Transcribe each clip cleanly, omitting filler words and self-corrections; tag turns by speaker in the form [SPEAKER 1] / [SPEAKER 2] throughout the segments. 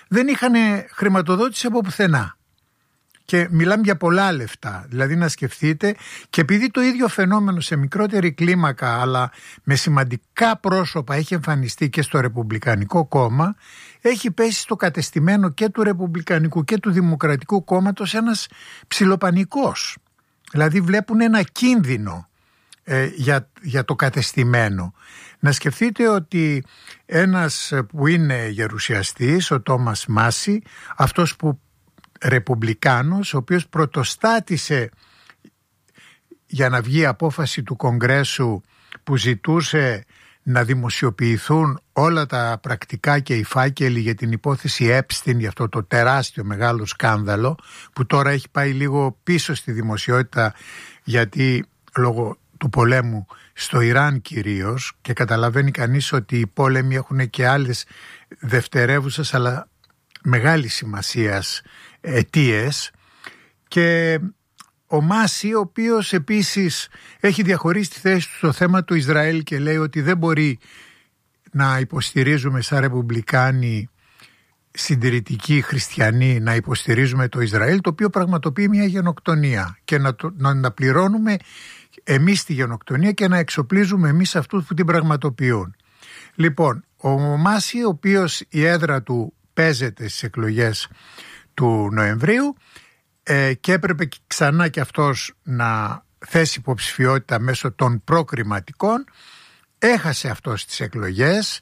[SPEAKER 1] δεν είχαν χρηματοδότηση από πουθενά. Και μιλάμε για πολλά λεφτά. Δηλαδή να σκεφτείτε, και επειδή το ίδιο φαινόμενο σε μικρότερη κλίμακα αλλά με σημαντικά πρόσωπα έχει εμφανιστεί και στο Ρεπουμπλικανικό κόμμα, έχει πέσει στο κατεστημένο και του Ρεπουμπλικανικού και του Δημοκρατικού κόμματος ένας ψιλοπανικός. Δηλαδή βλέπουν ένα κίνδυνο για το κατεστημένο. Να σκεφτείτε ότι ένας που είναι γερουσιαστής, ο Τόμας Μάση, αυτός που Ρεπουμπλικάνος, ο οποίος πρωτοστάτησε για να βγει απόφαση του Κογκρέσου που ζητούσε να δημοσιοποιηθούν όλα τα πρακτικά και οι φάκελοι για την υπόθεση Epstein, για αυτό το τεράστιο μεγάλο σκάνδαλο που τώρα έχει πάει λίγο πίσω στη δημοσιότητα, γιατί λόγω του πολέμου στο Ιράν κυρίως, και καταλαβαίνει κανείς ότι οι πόλεμοι έχουν και άλλες δευτερεύουσες αλλά μεγάλης σημασίας αιτίες. Και ο Μάση, ο οποίος επίσης έχει διαχωρίσει τη θέση του στο θέμα του Ισραήλ και λέει ότι δεν μπορεί να υποστηρίζουμε σαν ρεπουμπλικάνοι συντηρητικοί χριστιανοί να υποστηρίζουμε το Ισραήλ, το οποίο πραγματοποιεί μια γενοκτονία, και να πληρώνουμε εμείς τη γενοκτονία και να εξοπλίζουμε εμείς αυτούς που την πραγματοποιούν. Λοιπόν, ο Μάση, ο οποίος η έδρα του παίζεται στις εκλογές του Νοεμβρίου και έπρεπε ξανά και αυτός να θέσει υποψηφιότητα μέσω των προκριματικών, έχασε αυτός τις εκλογές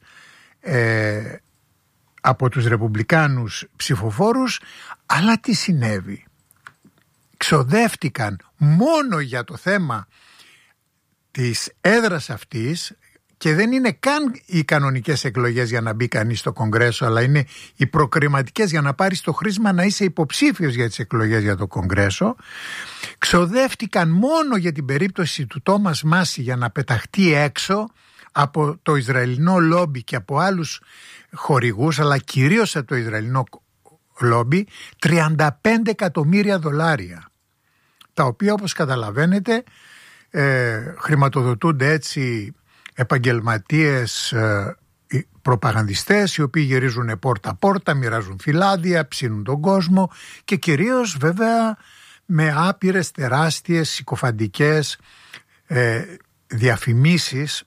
[SPEAKER 1] από τους ρεπουμπλικάνους ψηφοφόρους. Αλλά τι συνέβη? Ξοδεύτηκαν μόνο για το θέμα της έδρας αυτής, και δεν είναι καν οι κανονικές εκλογές για να μπει κανείς στο Κογκρέσο, αλλά είναι οι προκριματικές για να πάρεις το χρήσμα να είσαι υποψήφιος για τις εκλογές για το Κογκρέσο. Ξοδεύτηκαν μόνο για την περίπτωση του Τόμας Μάση για να πεταχτεί έξω από το Ισραηλινό λόμπι και από άλλους χορηγούς, αλλά κυρίως από το Ισραηλινό λόμπι, $35 εκατομμύρια, τα οποία, όπως καταλαβαίνετε, χρηματοδοτούνται έτσι επαγγελματίες προπαγανδιστές, οι οποίοι γυρίζουν πόρτα-πόρτα, μοιράζουν φυλάδια, ψήνουν τον κόσμο, και κυρίως βέβαια με άπειρες τεράστιες συκοφαντικές διαφημίσεις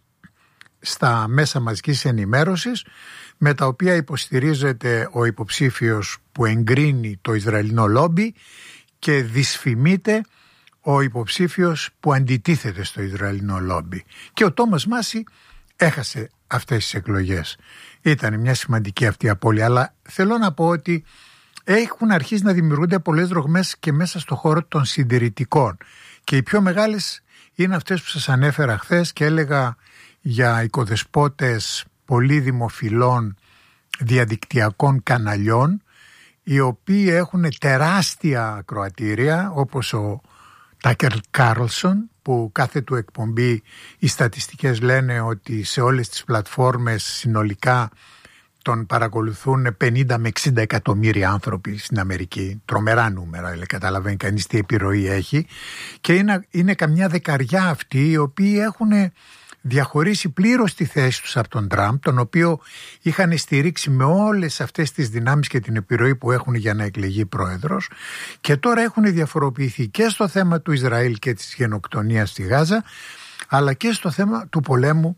[SPEAKER 1] στα μέσα μαζικής ενημέρωσης, με τα οποία υποστηρίζεται ο υποψήφιος που εγκρίνει το Ισραηλινό λόμπι και δυσφημείται ο υποψήφιος που αντιτίθεται στο Ισραηλινό λόμπι. Και ο Τόμας Μάση έχασε αυτές τις εκλογές. Ήταν μια σημαντική αυτή απώλεια, αλλά θέλω να πω ότι έχουν αρχίσει να δημιουργούνται πολλές ρογμές και μέσα στο χώρο των συντηρητικών, και οι πιο μεγάλες είναι αυτές που σας ανέφερα χθες και έλεγα για οικοδεσπότες πολύ δημοφιλών διαδικτυακών καναλιών, οι οποίοι έχουν τεράστια ακροατήρια, όπως ο Τάκερ Κάρλσον, που κάθε του εκπομπή οι στατιστικές λένε ότι σε όλες τις πλατφόρμες συνολικά τον παρακολουθούν 50 με 60 εκατομμύρια άνθρωποι στην Αμερική. Τρομερά νούμερα, καταλαβαίνει κανείς τι επιρροή έχει. Και είναι καμιά δεκαριά αυτοί οι οποίοι έχουν διαχωρίσει πλήρως τη θέση τους από τον Τραμπ, τον οποίο είχαν στηρίξει με όλες αυτές τις δυνάμεις και την επιρροή που έχουν για να εκλεγεί πρόεδρος, και τώρα έχουν διαφοροποιηθεί και στο θέμα του Ισραήλ και της γενοκτονίας στη Γάζα, αλλά και στο θέμα του πολέμου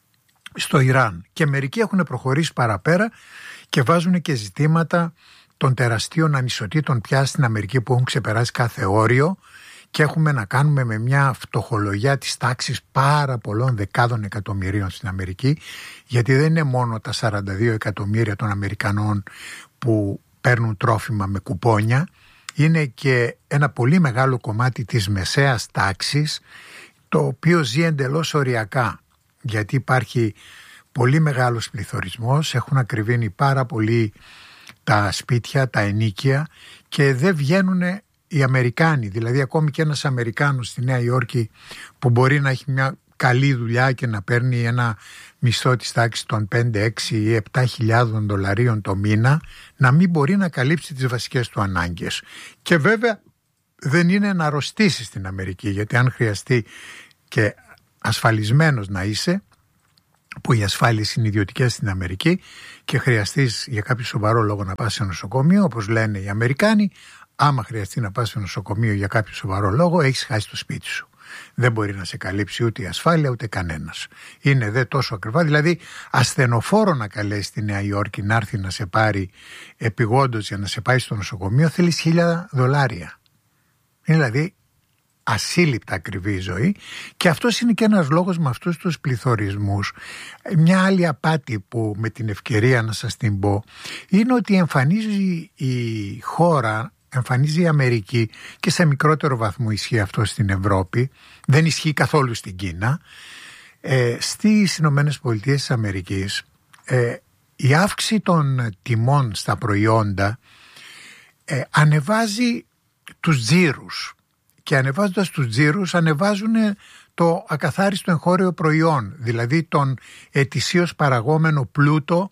[SPEAKER 1] στο Ιράν. Και μερικοί έχουν προχωρήσει παραπέρα και βάζουν και ζητήματα των τεραστίων ανισοτήτων πια στην Αμερική, που έχουν ξεπεράσει κάθε όριο, και έχουμε να κάνουμε με μια φτωχολογιά της τάξης πάρα πολλών δεκάδων εκατομμυρίων στην Αμερική, γιατί δεν είναι μόνο τα 42 εκατομμύρια των Αμερικανών που παίρνουν τρόφιμα με κουπόνια, είναι και ένα πολύ μεγάλο κομμάτι της μεσαίας τάξης, το οποίο ζει εντελώς οριακά, γιατί υπάρχει πολύ μεγάλος πληθωρισμός, έχουν ακριβήνει πάρα πολύ τα σπίτια, τα ενοίκια, και δεν βγαίνουν οι Αμερικάνοι. Δηλαδή ακόμη και ένας Αμερικάνος στη Νέα Υόρκη που μπορεί να έχει μια καλή δουλειά και να παίρνει ένα μισθό της τάξης των 5, 6 ή 7 χιλιάδων $7,000 το μήνα, να μην μπορεί να καλύψει τις βασικές του ανάγκες. Και βέβαια δεν είναι να αρρωστήσει στην Αμερική, γιατί αν χρειαστεί και ασφαλισμένος να είσαι, που οι ασφάλειες είναι ιδιωτικές στην Αμερική και χρειαστείς για κάποιο σοβαρό λόγο να πας σε νοσοκομείο, όπως λένε οι Αμερικάνοι, άμα χρειαστεί να πας σε νοσοκομείο για κάποιο σοβαρό λόγο, έχεις χάσει το σπίτι σου. Δεν μπορεί να σε καλύψει ούτε η ασφάλεια ούτε κανένας. Είναι δε τόσο ακριβά. Δηλαδή, ασθενοφόρο να καλέσει στη Νέα Υόρκη να έρθει να σε πάρει επειγόντως για να σε πάει στο νοσοκομείο, θέλεις $1,000. Είναι δηλαδή ασύλληπτα ακριβή η ζωή, και αυτός είναι και ένας λόγος με αυτούς τους πληθωρισμούς. Μια άλλη απάτη που με την ευκαιρία να σας την πω είναι ότι εμφανίζει η χώρα, εμφανίζει η Αμερική, και σε μικρότερο βαθμό ισχύει αυτό στην Ευρώπη, δεν ισχύει καθόλου στην Κίνα, στις Ηνωμένες Πολιτείες της Αμερικής η αύξηση των τιμών στα προϊόντα ανεβάζει τους τζίρους, και ανεβάζοντας τους τζίρους ανεβάζουν το ακαθάριστο εγχώριο προϊόν, δηλαδή τον ετησίως παραγόμενο πλούτο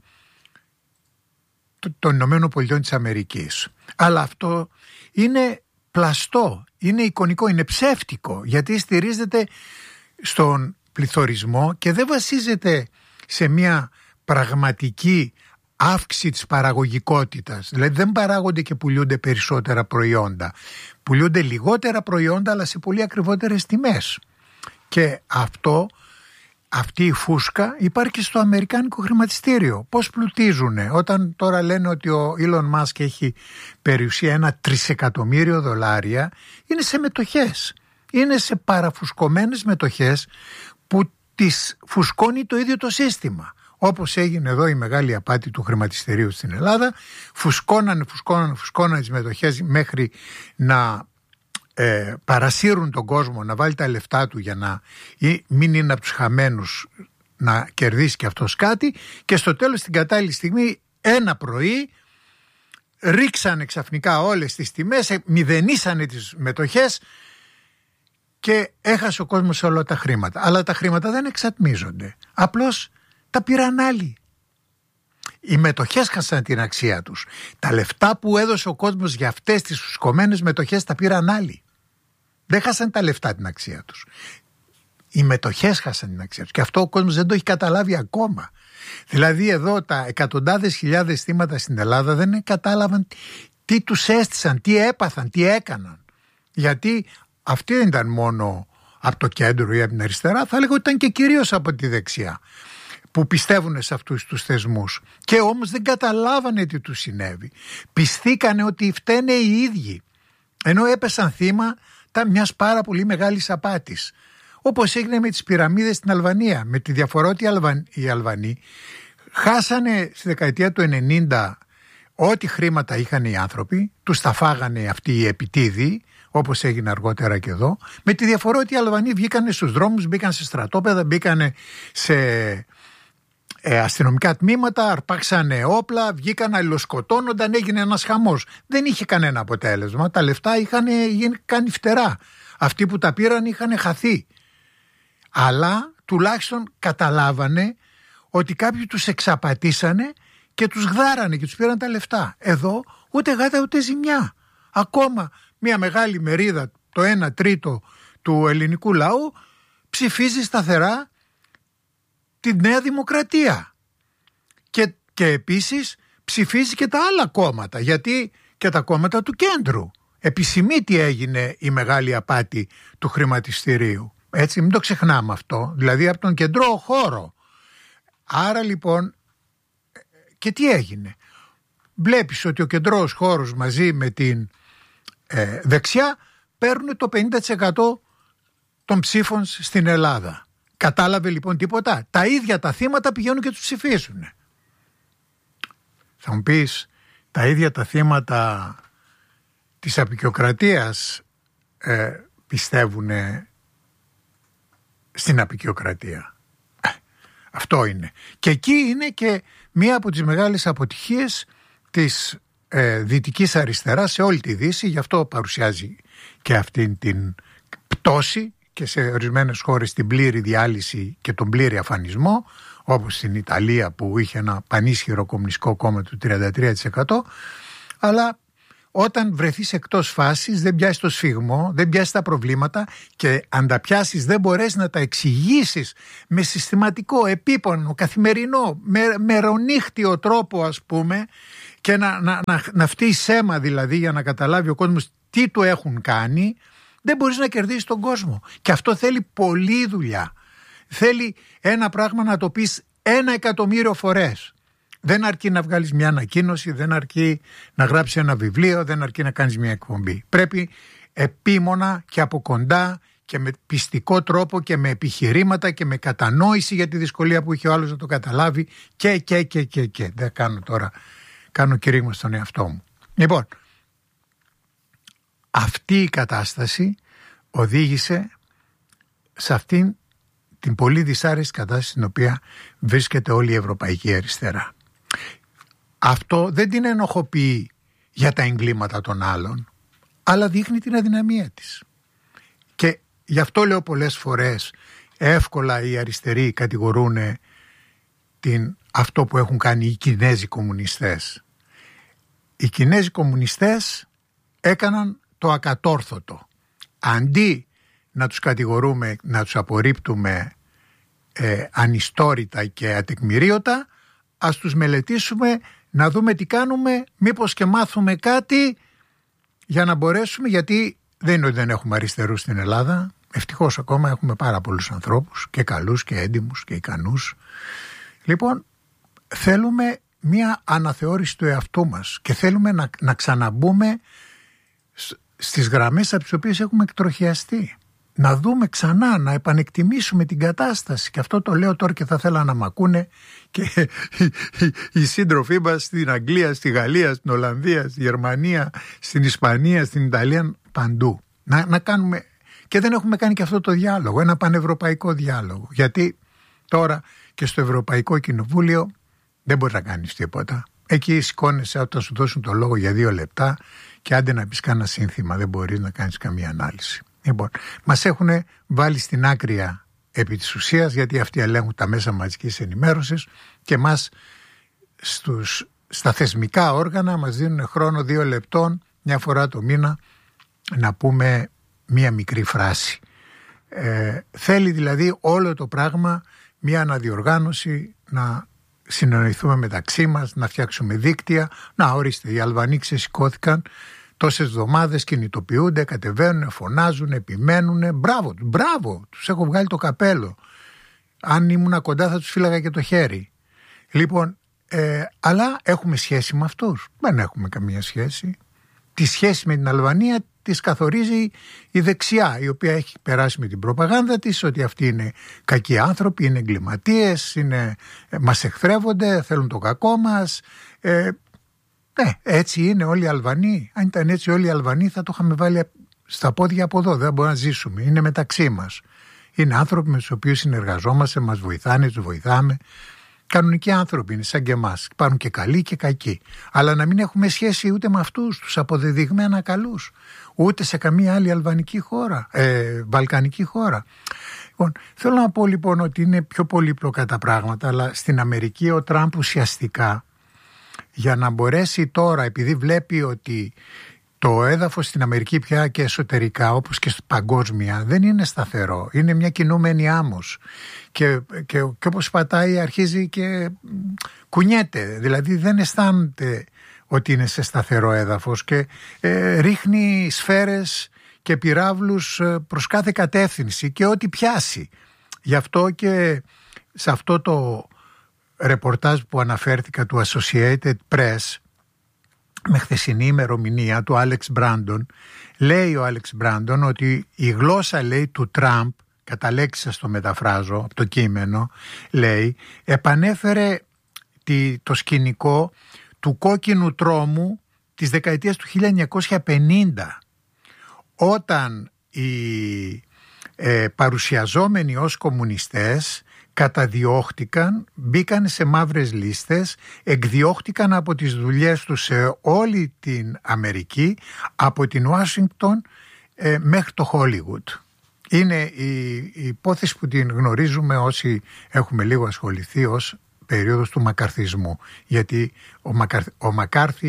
[SPEAKER 1] των Ηνωμένων Πολιτειών της Αμερικής. Αλλά αυτό είναι πλαστό, είναι εικονικό, είναι ψεύτικο, γιατί στηρίζεται στον πληθωρισμό και δεν βασίζεται σε μια πραγματική αύξηση της παραγωγικότητας. Δηλαδή δεν παράγονται και πουλούνται περισσότερα προϊόντα. Πουλούνται λιγότερα προϊόντα, αλλά σε πολύ ακριβότερες τιμές. Και αυτή η φούσκα υπάρχει και στο αμερικάνικο χρηματιστήριο. Πώς πλουτίζουνε όταν τώρα λένε ότι ο Elon Musk έχει περιουσία $1 τρισεκατομμύριο, είναι σε μετοχές. Είναι σε παραφουσκωμένες μετοχές που τις φουσκώνει το ίδιο το σύστημα. Όπως έγινε εδώ η μεγάλη απάτη του χρηματιστηρίου στην Ελλάδα, φουσκώνανε τις μετοχές μέχρι να παρασύρουν τον κόσμο να βάλει τα λεφτά του για να μην είναι από τους χαμένους, να κερδίσει και αυτός κάτι, και στο τέλος την κατάλληλη στιγμή ένα πρωί ρίξανε ξαφνικά όλες τις τιμές, μηδενίσανε τις μετοχές και έχασε ο κόσμος όλα τα χρήματα. Αλλά τα χρήματα δεν εξατμίζονται, απλώς τα πήραν άλλοι. Οι μετοχές χάσαν την αξία τους. Τα λεφτά που έδωσε ο κόσμος για αυτές τις φουσκωμένες μετοχές τα πήραν άλλοι. Δεν χάσαν τα λεφτά την αξία τους. Οι μετοχές χάσαν την αξία τους. Και αυτό ο κόσμος δεν το έχει καταλάβει ακόμα. Δηλαδή εδώ τα εκατοντάδες χιλιάδες θύματα στην Ελλάδα δεν κατάλαβαν τι τους έστησαν, τι έπαθαν, τι έκαναν. Γιατί αυτοί δεν ήταν μόνο από το κέντρο ή από την αριστερά, θα λέγω ότι ήταν και κυρίως από τη δεξιά, που πιστεύουν σε αυτούς τους θεσμούς, και όμως δεν καταλάβανε τι τους συνέβη. Πιστήκανε ότι φταίνε οι ίδιοι, ενώ έπεσαν θύμα μιας πάρα πολύ μεγάλης απάτης. Όπως έγινε με τις πυραμίδες στην Αλβανία, με τη διαφορά ότι οι Αλβανοί χάσανε στη δεκαετία του 90 ό,τι χρήματα είχαν οι άνθρωποι, τους τα φάγανε αυτοί οι επιτίδιοι, όπως έγινε αργότερα και εδώ, με τη διαφορά ότι οι Αλβανοί βγήκανε στους δρόμους, μπήκαν σε στρατόπεδα, μπήκανε σε αστυνομικά τμήματα, αρπάξανε όπλα, βγήκαν, αλληλοσκοτώνονταν, έγινε ένας χαμός. Δεν είχε κανένα αποτέλεσμα. Τα λεφτά είχαν κάνει φτερά. Αυτοί που τα πήραν είχαν χαθεί. Αλλά τουλάχιστον καταλάβανε ότι κάποιοι τους εξαπατήσανε και τους γδάρανε και τους πήραν τα λεφτά. Εδώ ούτε γάτα ούτε ζημιά. Ακόμα μια μεγάλη μερίδα, το 1/3 του ελληνικού λαού, ψηφίζει σταθερά τη Νέα Δημοκρατία, και επίσης ψηφίζει και τα άλλα κόμματα, γιατί και τα κόμματα του κέντρου. Επισημεί τι έγινε η μεγάλη απάτη του χρηματιστηρίου, έτσι, μην το ξεχνάμε αυτό, δηλαδή από τον κεντρό χώρο. Άρα λοιπόν, και τι έγινε? Βλέπεις ότι ο κεντρός χώρος μαζί με την δεξιά παίρνουν το 50% των ψήφων στην Ελλάδα. Κατάλαβε λοιπόν τίποτα? Τα ίδια τα θύματα πηγαίνουν και τους ψηφίσουν. Θα μου πεις, τα ίδια τα θύματα της αποικιοκρατίας πιστεύουν στην αποικιοκρατία. Αυτό είναι. Και εκεί είναι και μία από τις μεγάλες αποτυχίες της δυτικής αριστεράς σε όλη τη Δύση. Γι' αυτό παρουσιάζει και αυτήν την πτώση και σε ορισμένες χώρες την πλήρη διάλυση και τον πλήρη αφανισμό, όπως στην Ιταλία που είχε ένα πανίσχυρο κομμουνιστικό κόμμα του 33%, αλλά όταν βρεθείς εκτός φάσης δεν πιάσεις το σφιγμό, δεν πιάσεις τα προβλήματα και αν τα πιάσεις δεν μπορέσεις να τα εξηγήσεις με συστηματικό, επίπονο, καθημερινό, μερονύχτιο τρόπο ας πούμε και να φτύσεις αίμα δηλαδή για να καταλάβει ο κόσμος τι του έχουν κάνει, δεν μπορείς να κερδίσεις τον κόσμο. Και αυτό θέλει πολλή δουλειά. Θέλει ένα πράγμα να το πεις 1.000.000 φορές. Δεν αρκεί να βγάλεις μια ανακοίνωση, δεν αρκεί να γράψεις ένα βιβλίο, δεν αρκεί να κάνεις μια εκπομπή. Πρέπει επίμονα και από κοντά και με πιστικό τρόπο και με επιχειρήματα και με κατανόηση για τη δυσκολία που είχε ο άλλος να το καταλάβει και. Δεν κάνω τώρα, κάνω κηρύγμα στον εαυτό μου. Λοιπόν, αυτή η κατάσταση οδήγησε σε αυτήν την πολύ δυσάρεστη κατάσταση στην οποία βρίσκεται όλη η ευρωπαϊκή αριστερά. Αυτό δεν την ενοχοποιεί για τα εγκλήματα των άλλων, αλλά δείχνει την αδυναμία της. Και γι' αυτό λέω πολλές φορές εύκολα οι αριστεροί κατηγορούν αυτό που έχουν κάνει οι Κινέζοι κομμουνιστές. Οι Κινέζοι κομμουνιστές έκαναν το ακατόρθωτο. Αντί να τους κατηγορούμε, να τους απορρίπτουμε ανιστόρητα και ατεκμηρίωτα, ας τους μελετήσουμε, να δούμε τι κάνουμε, μήπως και μάθουμε κάτι για να μπορέσουμε, γιατί δεν είναι ότι δεν έχουμε αριστερούς στην Ελλάδα, ευτυχώς ακόμα έχουμε πάρα πολλούς ανθρώπους και καλούς και έντιμους και ικανούς. Λοιπόν, θέλουμε μια αναθεώρηση του εαυτού μας και θέλουμε να ξαναμπούμε στις γραμμές από τις οποίες έχουμε εκτροχιαστεί. Να δούμε ξανά, να επανεκτιμήσουμε την κατάσταση. Και αυτό το λέω τώρα και θα ήθελα να μ' ακούνε και οι σύντροφοί μας στην Αγγλία, στη Γαλλία, στην Ολλανδία, στη Γερμανία, στην Ισπανία, στην Ιταλία, παντού. Να κάνουμε, και δεν έχουμε κάνει και αυτό το διάλογο, ένα πανευρωπαϊκό διάλογο. Γιατί τώρα και στο Ευρωπαϊκό Κοινοβούλιο δεν μπορεί να κάνεις τίποτα. Εκεί σηκώνεσαι όταν σου δώσουν το λόγο για 2 λεπτά και άντε να πεις κάνα σύνθημα, δεν μπορείς να κάνεις καμία ανάλυση. Λοιπόν, μας έχουν βάλει στην άκρια επί της ουσίας, γιατί αυτοί ελέγχουν τα μέσα μαζικής ενημέρωσης και μας στα θεσμικά όργανα μας δίνουν χρόνο 2 λεπτών μια φορά το μήνα να πούμε μια μικρή φράση. Θέλει δηλαδή όλο το πράγμα μια αναδιοργάνωση, να συνεννοηθούμε μεταξύ μας, να φτιάξουμε δίκτυα. Να, ορίστε, οι Αλβανοί ξεσηκώθηκαν τόσες εβδομάδες, κινητοποιούνται, κατεβαίνουν, φωνάζουν, επιμένουν. Μπράβο, τους έχω βγάλει το καπέλο. Αν ήμουν κοντά θα τους φύλαγα και το χέρι. Λοιπόν, αλλά έχουμε σχέση με αυτούς? Δεν έχουμε καμία σχέση. Τη σχέση με την Αλβανία της καθορίζει η δεξιά, η οποία έχει περάσει με την προπαγάνδα της ότι αυτοί είναι κακοί άνθρωποι, είναι εγκληματίες, μας εχθρεύονται, θέλουν το κακό μας. Έτσι είναι όλοι οι Αλβανοί. Αν ήταν έτσι όλοι οι Αλβανοί θα το είχαμε βάλει στα πόδια από εδώ. Δεν μπορούμε να ζήσουμε. Είναι μεταξύ μας. Είναι άνθρωποι με τους οποίους συνεργαζόμαστε, μας βοηθάνε, τους βοηθάμε. Κανονικοί άνθρωποι είναι σαν και εμάς. Υπάρχουν και καλοί και κακοί. Αλλά να μην έχουμε σχέση ούτε με αυτούς, τους αποδεδειγμένα καλούς, ούτε σε καμία άλλη αλβανική χώρα, βαλκανική χώρα. Λοιπόν, θέλω να πω λοιπόν ότι είναι πιο πολύπλοκα τα πράγματα, αλλά στην Αμερική ο Τραμπ ουσιαστικά, για να μπορέσει τώρα, επειδή βλέπει ότι το έδαφος στην Αμερική πια και εσωτερικά όπως και παγκόσμια δεν είναι σταθερό, είναι μια κινούμενη άμμος και όπως πατάει αρχίζει και κουνιέται, δηλαδή δεν αισθάνεται ότι είναι σε σταθερό έδαφος και ρίχνει σφαίρες και πυράβλους προς κάθε κατεύθυνση και ό,τι πιάσει. Γι' αυτό και σε αυτό το ρεπορτάζ που αναφέρθηκα του Associated Press με χθεσινή ημερομηνία του Άλεξ Μπράντον, λέει ο Άλεξ Μπράντον ότι η γλώσσα, λέει, του Τραμπ, κατά λέξη σας το μεταφράζω από το κείμενο, λέει, επανέφερε το σκηνικό του κόκκινου τρόμου της δεκαετίας του 1950, όταν οι παρουσιαζόμενοι ως κομμουνιστές καταδιώχτηκαν, μπήκαν σε μαύρες λίστες, εκδιώχτηκαν από τις δουλειές τους σε όλη την Αμερική, από την Ουάσιγκτον μέχρι το Χόλιγουτ. Είναι η υπόθεση που την γνωρίζουμε όσοι έχουμε λίγο ασχοληθεί ως περίοδος του μακαρθισμού, γιατί ο Μακάρθι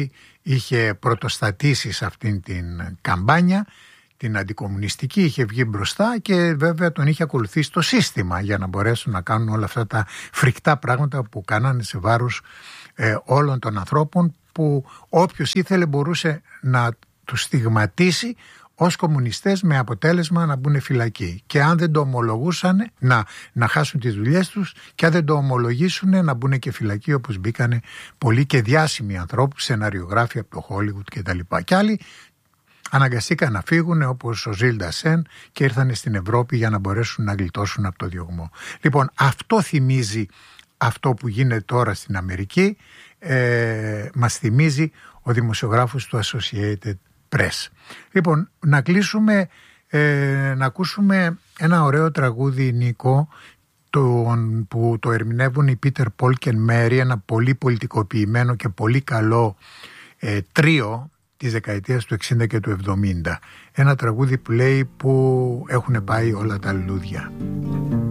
[SPEAKER 1] είχε πρωτοστατήσει σε αυτήν την καμπάνια, την αντικομμουνιστική, είχε βγει μπροστά και βέβαια τον είχε ακολουθήσει το σύστημα για να μπορέσουν να κάνουν όλα αυτά τα φρικτά πράγματα που κάνανε σε βάρος όλων των ανθρώπων, που όποιος ήθελε μπορούσε να τους στιγματίσει ως κομμουνιστές, με αποτέλεσμα να μπουν φυλακοί. Και αν δεν το ομολογούσαν, να χάσουν τις δουλειές τους, και αν δεν το ομολογήσουν, να μπουν και φυλακοί, όπως μπήκανε πολλοί και διάσημοι ανθρώπους, σεναριογράφοι από το Hollywood κτλ. Και άλλοι αναγκαστήκαν να φύγουν, όπως ο Ζιλ Ντασέν, και ήρθαν στην Ευρώπη για να μπορέσουν να γλιτώσουν από το διωγμό. Λοιπόν, αυτό θυμίζει αυτό που γίνεται τώρα στην Αμερική. Μας θυμίζει ο δημοσιογράφος του Associated Press. Λοιπόν, να κλείσουμε, να ακούσουμε ένα ωραίο τραγούδι, Νίκο, που το ερμηνεύουν οι Peter, Paul και Mary, ένα πολύ πολιτικοποιημένο και πολύ καλό τρίο της δεκαετίας του 60 και του 70. Ένα τραγούδι που λέει «Που έχουν πάει όλα τα λουλούδια».